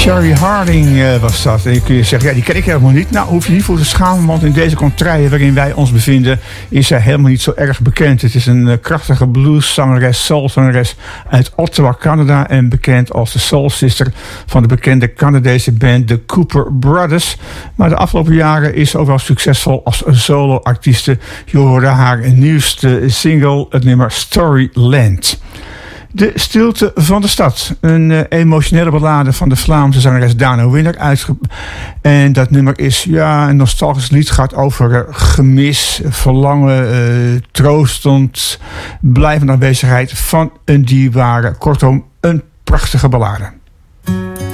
Sherry Harding was dat. En je kun je zeggen, ja, die ken ik helemaal niet. Nou, hoef je niet voor te schamen, want in deze contraille waarin wij ons bevinden is zij helemaal niet zo erg bekend. Het is een krachtige blueszangeres, soulzangeres uit Ottawa, Canada, en bekend als de soul sister van de bekende Canadese band The Cooper Brothers. Maar de afgelopen jaren is ze ook wel succesvol als solo-artieste. Je hoorde haar nieuwste single, het nummer Storyland. De stilte van de stad. Een emotionele ballade van de Vlaamse zangeres Dana Winner. En dat nummer is een nostalgisch lied. Gaat over gemis, verlangen, troostend, blijvende aanwezigheid van een dierbare. Kortom, een prachtige ballade.